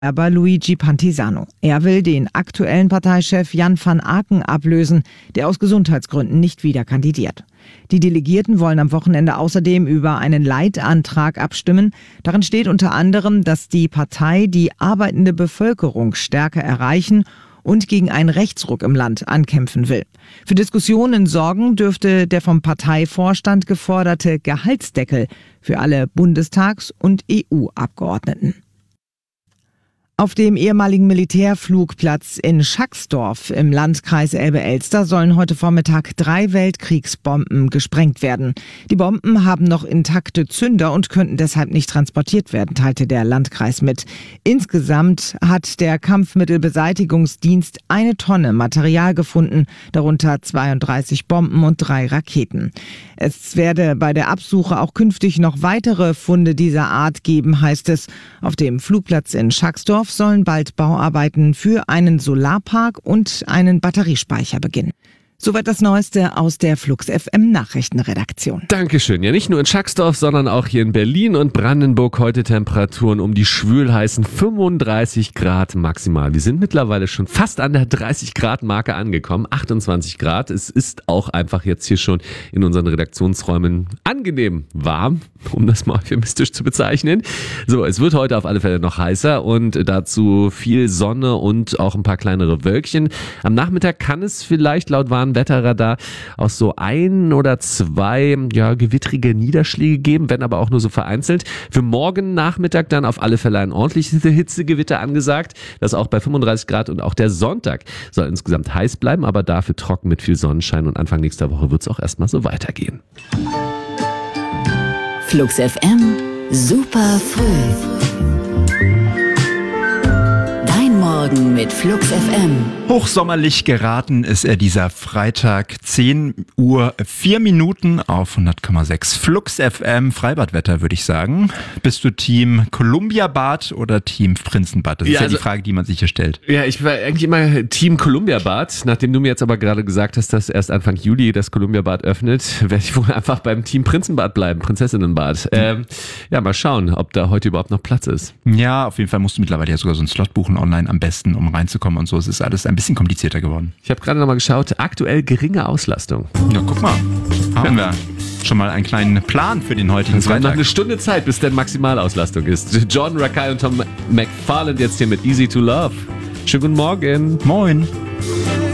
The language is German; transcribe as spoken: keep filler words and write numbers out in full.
Aber Luigi Pantisano. Er will den aktuellen Parteichef Jan van Aken ablösen, der aus Gesundheitsgründen nicht wieder kandidiert. Die Delegierten wollen am Wochenende außerdem über einen Leitantrag abstimmen. Darin steht unter anderem, dass die Partei die arbeitende Bevölkerung stärker erreichen und gegen einen Rechtsruck im Land ankämpfen will. Für Diskussionen sorgen dürfte der vom Parteivorstand geforderte Gehaltsdeckel für alle Bundestags- und E U-Abgeordneten. Auf dem ehemaligen Militärflugplatz in Schacksdorf im Landkreis Elbe-Elster sollen heute Vormittag drei Weltkriegsbomben gesprengt werden. Die Bomben haben noch intakte Zünder und könnten deshalb nicht transportiert werden, teilte der Landkreis mit. Insgesamt hat der Kampfmittelbeseitigungsdienst eine Tonne Material gefunden, darunter zweiunddreißig Bomben und drei Raketen. Es werde bei der Absuche auch künftig noch weitere Funde dieser Art geben, heißt es. Auf dem Flugplatz in Schacksdorf sollen bald Bauarbeiten für einen Solarpark und einen Batteriespeicher beginnen. Soweit das Neueste aus der Flux F M Nachrichtenredaktion. Dankeschön. Ja, nicht nur in Schacksdorf, sondern auch hier in Berlin und Brandenburg heute Temperaturen um die schwülheißen fünfunddreißig Grad maximal. Wir sind mittlerweile schon fast an der dreißig Grad Marke angekommen. achtundzwanzig Grad. Es ist auch einfach jetzt hier schon in unseren Redaktionsräumen angenehm warm, um das mal euphemistisch zu bezeichnen. So, es wird heute auf alle Fälle noch heißer und dazu viel Sonne und auch ein paar kleinere Wölkchen. Am Nachmittag kann es vielleicht laut Wetterradar auch so ein oder zwei ja, gewittrige Niederschläge geben, wenn aber auch nur so vereinzelt. Für morgen Nachmittag dann auf alle Fälle ein ordentliches Hitzegewitter angesagt. Das auch bei fünfunddreißig Grad und auch der Sonntag soll insgesamt heiß bleiben, aber dafür trocken mit viel Sonnenschein und Anfang nächster Woche wird es auch erstmal so weitergehen. Flux F M, super früh. Morgen mit Flux F M. Hochsommerlich geraten ist er dieser Freitag, zehn Uhr vier Minuten auf hundert Komma sechs. Flux F M, Freibadwetter würde ich sagen. Bist du Team Columbia-Bad oder Team Prinzenbad? Das ja, ist ja also die Frage, die man sich hier stellt. Ja, ich war eigentlich immer Team Columbia-Bad. Nachdem du mir jetzt aber gerade gesagt hast, dass erst Anfang Juli das Columbia-Bad öffnet, werde ich wohl einfach beim Team Prinzenbad bleiben, Prinzessinnenbad. Ähm, ja, mal schauen, ob da heute überhaupt noch Platz ist. Ja, auf jeden Fall musst du mittlerweile ja sogar so einen Slot buchen online am besten, um reinzukommen und so. Es ist alles ein bisschen komplizierter geworden. Ich habe gerade nochmal geschaut, aktuell geringe Auslastung. Ja, guck mal, haben ja. wir schon mal einen kleinen Plan für den heutigen es Freitag. Es noch eine Stunde Zeit, bis denn Maximalauslastung ist. John Rakai und Tom McFarland jetzt hier mit Easy to Love. Schönen guten Morgen. Moin.